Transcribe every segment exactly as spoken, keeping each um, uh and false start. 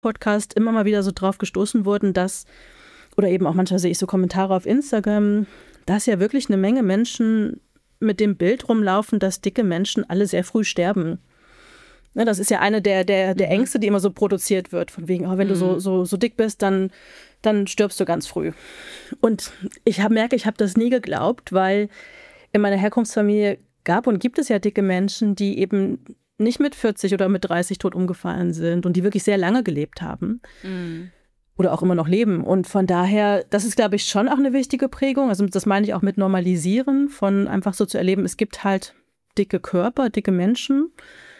Podcast immer mal wieder so drauf gestoßen wurden, dass, oder eben auch manchmal sehe ich so Kommentare auf Instagram, dass ja wirklich eine Menge Menschen mit dem Bild rumlaufen, dass dicke Menschen alle sehr früh sterben. Ne, das ist ja eine der, der, der Ängste, die immer so produziert wird, von wegen, oh, wenn du so, so, so dick bist, dann, dann stirbst du ganz früh. Und ich hab, merke, ich habe das nie geglaubt, weil in meiner Herkunftsfamilie gab und gibt es ja dicke Menschen, die eben nicht mit vierzig oder mit dreißig tot umgefallen sind und die wirklich sehr lange gelebt haben. Mhm. Oder auch immer noch leben. Und von daher, das ist, glaube ich, schon auch eine wichtige Prägung. Also das meine ich auch mit Normalisieren, von einfach so zu erleben, es gibt halt dicke Körper, dicke Menschen.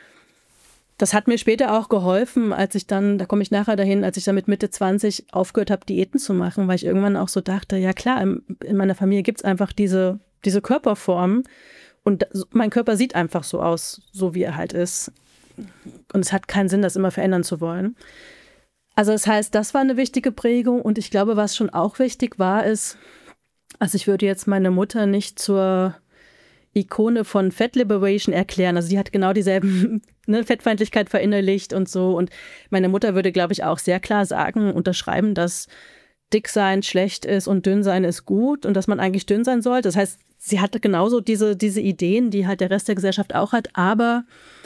Das hat mir später auch geholfen, als ich dann, da komme ich nachher dahin, als ich dann mit Mitte zwanzig aufgehört habe, Diäten zu machen, weil ich irgendwann auch so dachte, ja klar, in meiner Familie gibt es einfach diese, diese Körperform und mein Körper sieht einfach so aus, so wie er halt ist. Und es hat keinen Sinn, das immer verändern zu wollen. Also das heißt, das war eine wichtige Prägung und ich glaube, was schon auch wichtig war, ist, also ich würde jetzt meine Mutter nicht zur Ikone von Fat Liberation erklären. Also die hat genau dieselben ne, Fettfeindlichkeit verinnerlicht und so. Und meine Mutter würde, glaube ich, auch sehr klar sagen, unterschreiben, dass dick sein schlecht ist und dünn sein ist gut und dass man eigentlich dünn sein sollte. Das heißt, sie hatte genauso diese, diese Ideen, die halt der Rest der Gesellschaft auch hat, aber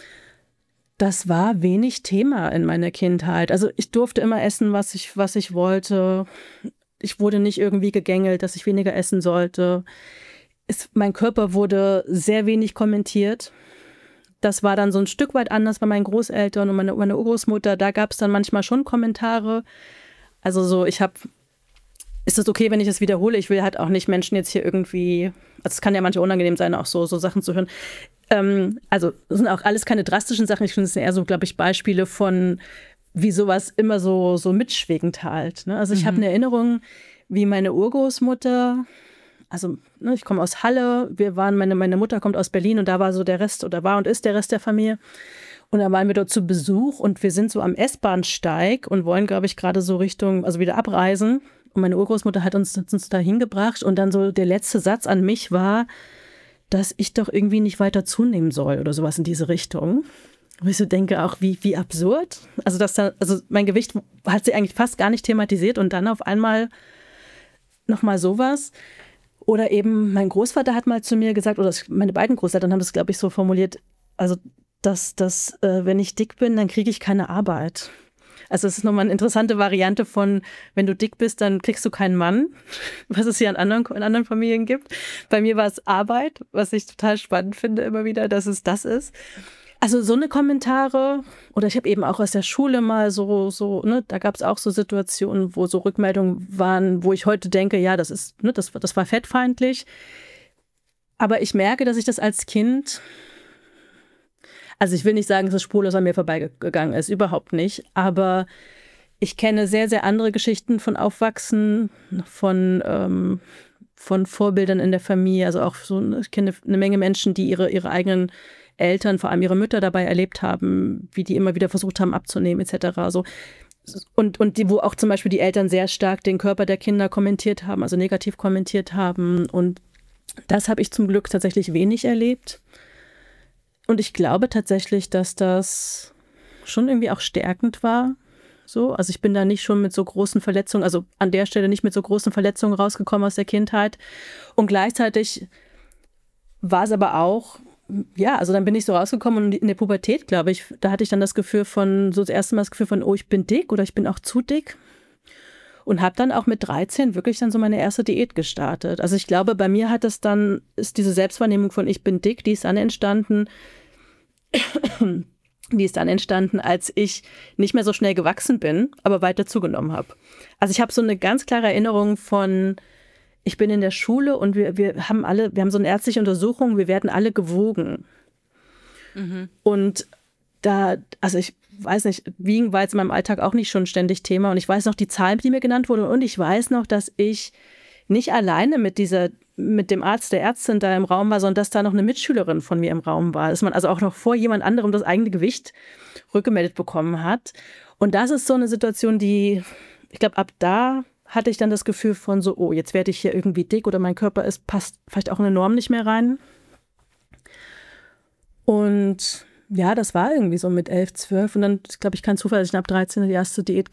das war wenig Thema in meiner Kindheit. Also ich durfte immer essen, was ich, was ich wollte. Ich wurde nicht irgendwie gegängelt, dass ich weniger essen sollte. Es, mein Körper wurde sehr wenig kommentiert. Das war dann so ein Stück weit anders bei meinen Großeltern und meine, meine Urgroßmutter. Da gab es dann manchmal schon Kommentare. Also so, ich habe, ist das okay, wenn ich das wiederhole? Ich will halt auch nicht Menschen jetzt hier irgendwie, also es kann ja manchmal unangenehm sein, auch so, so Sachen zu hören. Ähm, also das sind auch alles keine drastischen Sachen. Ich finde, es sind eher so, glaube ich, Beispiele von, wie sowas immer so, so mitschwingend halt. Ne? Also ich mhm. habe eine Erinnerung, wie meine Urgroßmutter, also ne, ich komme aus Halle, wir waren, meine, meine Mutter kommt aus Berlin und da war so der Rest oder war und ist der Rest der Familie. Und da waren wir dort zu Besuch und wir sind so am S-Bahnsteig und wollen, glaube ich, gerade so Richtung, also wieder abreisen. Und meine Urgroßmutter hat uns, hat uns da hingebracht und dann so der letzte Satz an mich war, dass ich doch irgendwie nicht weiter zunehmen soll oder sowas in diese Richtung. Und ich so denke auch, wie, wie absurd. Also, dass da, also mein Gewicht hat sie eigentlich fast gar nicht thematisiert und dann auf einmal nochmal sowas. Oder eben mein Großvater hat mal zu mir gesagt, oder meine beiden Großeltern haben das, glaube ich, so formuliert, also, dass, dass äh, wenn ich dick bin, dann kriege ich keine Arbeit. Also es ist nochmal eine interessante Variante von, wenn du dick bist, dann kriegst du keinen Mann, was es hier in anderen, in anderen Familien gibt. Bei mir war es Arbeit, was ich total spannend finde immer wieder, dass es das ist. Also so eine Kommentare, oder ich habe eben auch aus der Schule mal so, so ne, da gab es auch so Situationen, wo so Rückmeldungen waren, wo ich heute denke, ja, das ist, ne, das, das war fettfeindlich. Aber ich merke, dass ich das als Kind, also ich will nicht sagen, dass es spurlos an mir vorbeigegangen ist, überhaupt nicht. Aber ich kenne sehr, sehr andere Geschichten von Aufwachsen, von, ähm, von Vorbildern in der Familie. Also auch so, ich kenne eine Menge Menschen, die ihre, ihre eigenen Eltern, vor allem ihre Mütter dabei erlebt haben, wie die immer wieder versucht haben abzunehmen et cetera. So. Und, und die, wo auch zum Beispiel die Eltern sehr stark den Körper der Kinder kommentiert haben, also negativ kommentiert haben. Und das habe ich zum Glück tatsächlich wenig erlebt. Und ich glaube tatsächlich, dass das schon irgendwie auch stärkend war. So, also ich bin da nicht schon mit so großen Verletzungen, also an der Stelle nicht mit so großen Verletzungen rausgekommen aus der Kindheit. Und gleichzeitig war es aber auch, ja, also dann bin ich so rausgekommen und in der Pubertät, glaube ich, da hatte ich dann das Gefühl von, so das erste Mal das Gefühl von, oh, ich bin dick oder ich bin auch zu dick. Und habe dann auch mit dreizehn wirklich dann so meine erste Diät gestartet. Also ich glaube, bei mir hat es dann, ist diese Selbstwahrnehmung von ich bin dick, die ist dann entstanden, die ist dann entstanden, als ich nicht mehr so schnell gewachsen bin, aber weiter zugenommen habe. Also ich habe so eine ganz klare Erinnerung von, ich bin in der Schule und wir, wir haben alle, wir haben so eine ärztliche Untersuchung, wir werden alle gewogen. Mhm. Und da, also ich weiß nicht, Wiegen war jetzt in meinem Alltag auch nicht schon ständig Thema und ich weiß noch die Zahlen, die mir genannt wurden und ich weiß noch, dass ich nicht alleine mit dieser, mit dem Arzt, der Ärztin da im Raum war, sondern dass da noch eine Mitschülerin von mir im Raum war, dass man also auch noch vor jemand anderem das eigene Gewicht rückgemeldet bekommen hat. Und das ist so eine Situation, die, ich glaube, ab da hatte ich dann das Gefühl von so, oh, jetzt werde ich hier irgendwie dick oder mein Körper ist, passt vielleicht auch in eine Norm nicht mehr rein. Und Ja, das war irgendwie so mit elf, zwölf und dann, glaube ich, kein Zufall, dass ich ab dreizehn die erste Diät